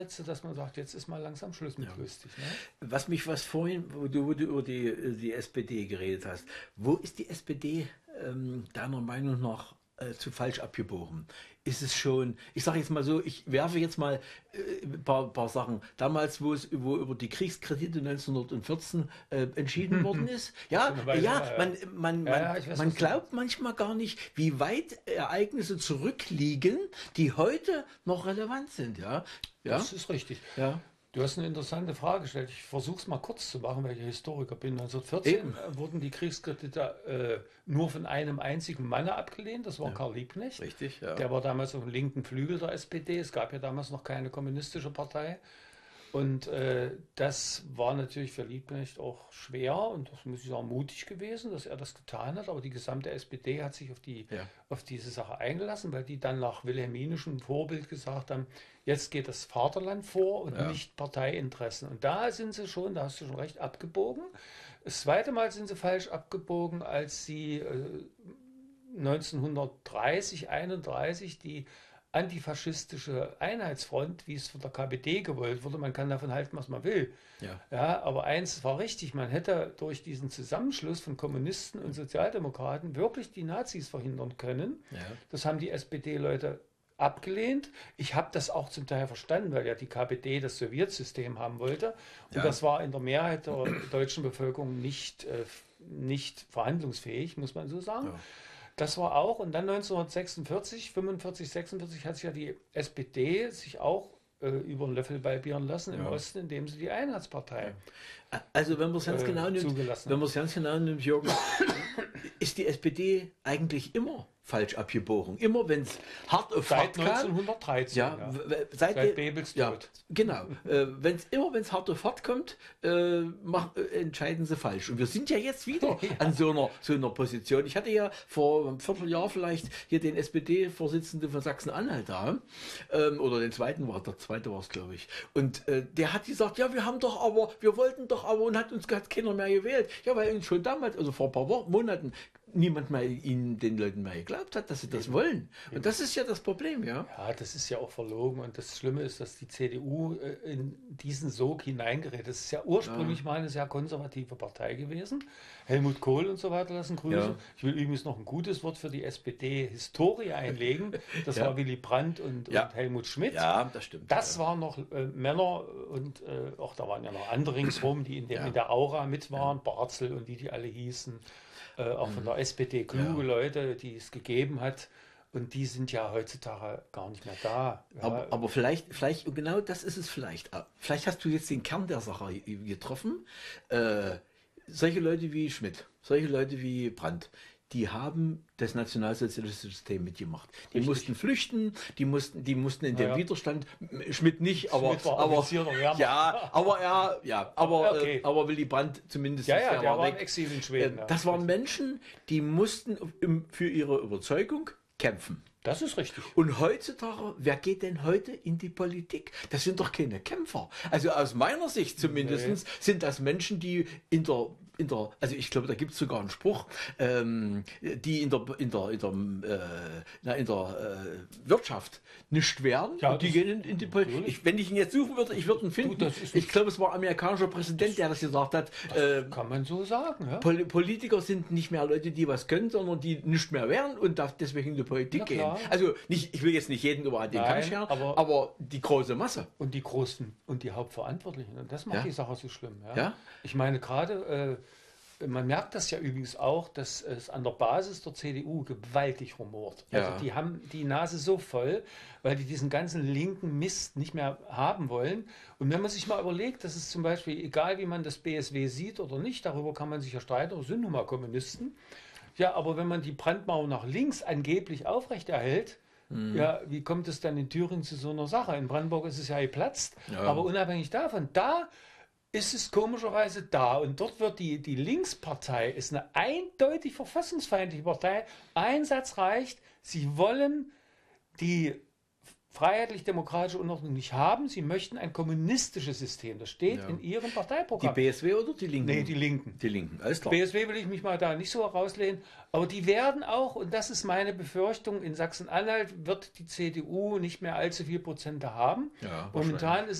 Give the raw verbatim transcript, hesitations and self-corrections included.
dass man sagt, jetzt ist mal langsam Schluss mit Ja. lustig. Ne? Was mich was vorhin, wo du, wo du über die, die S P D geredet hast, wo ist die S P D ähm, deiner Meinung nach äh, zu falsch abgebogen? Ist es schon, ich sage jetzt mal so, ich werfe jetzt mal äh, ein paar, paar Sachen. Damals, wo es wo über die Kriegskredite neunzehnhundertvierzehn äh, entschieden worden ist, Das ist ja, schon eine Weile ja, her, ja. man, man, Ja, man, ja, ich weiß, man was du glaubt manchmal gar nicht, wie weit Ereignisse zurückliegen, die heute noch relevant sind, ja, ja, Das ist richtig. ja, Du hast eine interessante Frage gestellt. Ich versuche es mal kurz zu machen, weil ich Historiker bin. neunzehnhundertvierzehn eben, äh, wurden die Kriegskredite äh, nur von einem einzigen Mann abgelehnt. Das war ja, Karl Liebknecht. richtig, ja. Der war damals auf dem linken Flügel der S P D. Es gab ja damals noch keine kommunistische Partei. Und äh, das war natürlich für Liebknecht auch schwer und das muss ich sagen mutig gewesen, dass er das getan hat. Aber die gesamte S P D hat sich auf die, Ja. auf diese Sache eingelassen, weil die dann nach wilhelminischem Vorbild gesagt haben, jetzt geht das Vaterland vor und Ja. nicht Parteiinteressen. Und da sind sie schon, da hast du schon recht, abgebogen. Das zweite Mal sind sie falsch abgebogen, als sie äh, neunzehnhundertdreißig, einunddreißig die antifaschistische Einheitsfront, wie es von der K P D gewollt wurde, man kann davon halten, was man will. Ja. Ja, aber eins war richtig, man hätte durch diesen Zusammenschluss von Kommunisten und Sozialdemokraten wirklich die Nazis verhindern können. Ja. Das haben die S P D-Leute abgelehnt. Ich habe das auch zum Teil verstanden, weil ja die K P D das Sowjetsystem haben wollte. Und Ja. das war in der Mehrheit der deutschen Bevölkerung nicht, äh, nicht verhandlungsfähig, muss man so sagen. Ja. Das war auch, und dann neunzehnhundertsechsundvierzig, fünfundvierzig, sechsundvierzig hat sich ja die S P D sich auch äh, über den Löffel balbieren lassen im Ja. Osten, indem sie die Einheitspartei Also wenn man es ganz äh, genau nimmt, zugelassen wenn hat. man es ganz genau nimmt, Jürgen, ist die S P D eigentlich immer falsch abgebogen. Immer wenn es hart auf hart Seit kam. neunzehnhundertdreizehn, Ja, ja. w- w- seit, Seit de- Bebels ja, Tod. genau. Äh, wenn's, immer wenn es hart auf hart kommt, äh, mach, äh, entscheiden sie falsch. Und wir sind ja jetzt wieder Ja. an so einer, so einer Position. Ich hatte ja vor einem Vierteljahr vielleicht hier den S P D-Vorsitzenden von Sachsen-Anhalt da, ähm, oder den zweiten war, der zweite war es, glaube ich. Und äh, der hat gesagt, ja, wir haben doch aber, wir wollten doch aber, und hat uns hat keiner mehr gewählt. Ja, weil uns schon damals, also vor ein paar Wochen, Monaten, niemand mehr ihnen, den Leuten mehr geglaubt hat, dass sie das wollen. Und das ist ja das Problem, ja. Ja, das ist ja auch verlogen. Und das Schlimme ist, dass die C D U äh, in diesen Sog hineingerät. Das ist ja ursprünglich mal eine sehr konservative Partei gewesen. Helmut Kohl und so weiter lassen grüßen. Ja. Ich will übrigens noch ein gutes Wort für die S P D-Historie einlegen. Das Ja. war Willy Brandt und, Ja. und Helmut Schmidt. Ja, das stimmt. Das waren noch äh, Männer und äh, auch da waren ja noch andere ringsrum, die in, dem, Ja. in der Aura mit waren, Barzel und wie die alle hießen. Äh, auch von der S P D kluge Ja. Leute, die es gegeben hat. Und die sind ja heutzutage gar nicht mehr da. Ja, Aber, aber vielleicht, vielleicht, und genau das ist es vielleicht. Vielleicht hast du jetzt den Kern der Sache getroffen. Äh, solche Leute wie Schmidt, solche Leute wie Brandt, die haben das nationalsozialistische System mitgemacht. Die Richtig. mussten flüchten, die mussten, die mussten in den Ja. Widerstand. Schmidt nicht, aber, Schmidt war aber Offizier der Wehrmacht. ja, aber er, ja, aber, Okay. äh, aber Willy Brandt zumindest. ja, ja, der der war im weg. Exil in Schweden. Äh, Ja. Das waren Menschen, die mussten im- für ihre Überzeugung kämpfen. Das ist richtig. Und heutzutage, wer geht denn heute in die Politik? Das sind doch keine Kämpfer. Also aus meiner Sicht zumindest Nee. sind das Menschen, die in der, in der, also ich glaube, da gibt es sogar einen Spruch, ähm, die in der, in der, in der, äh, na, in der äh, Wirtschaft nicht werden. Ja, und die das- gehen in, in die Politik. natürlich. Ich, wenn ich ihn jetzt suchen würde, ich würde ihn finden. das ist Ich glaube, es war ein amerikanischer Präsident, der das gesagt hat. Äh, Kann man so sagen. Ja? Pol Politiker sind nicht mehr Leute, die was können, sondern die nicht mehr werden und darf deswegen in die Politik Na gehen. klar. Also nicht, ich will jetzt nicht jeden über den Kamm Nein, scheren, aber- aber, die große Masse. Und die Großen und die Hauptverantwortlichen. Und das macht Ja. die Sache so schlimm. Ja? Ja. Ich meine, gerade, äh, man merkt das ja übrigens auch, dass es an der Basis der C D U gewaltig rumort. Also Ja. die haben die Nase so voll, weil die diesen ganzen linken Mist nicht mehr haben wollen. Und wenn man sich mal überlegt, dass es zum Beispiel, egal wie man das B S W sieht oder nicht, darüber kann man sich ja streiten, oder sind nun mal Kommunisten. Ja, aber wenn man die Brandmauer nach links angeblich aufrechterhält, ja, wie kommt es dann in Thüringen zu so einer Sache? In Brandenburg ist es ja geplatzt, Ja. aber unabhängig davon, da ist es komischerweise da und dort wird die, die Linkspartei, ist eine eindeutig verfassungsfeindliche Partei, ein Satz reicht, sie wollen die freiheitlich-demokratische Unordnung nicht haben. Sie möchten ein kommunistisches System. Das steht Ja. in Ihrem Die Parteiprogramm. B S W oder die Linken? Nee, die Linken. Die Linken, alles klar. B S W will ich mich mal da nicht so herauslehnen, aber die werden auch, und das ist meine Befürchtung, in Sachsen-Anhalt wird die C D U nicht mehr allzu viel Prozente haben. Ja, Momentan ist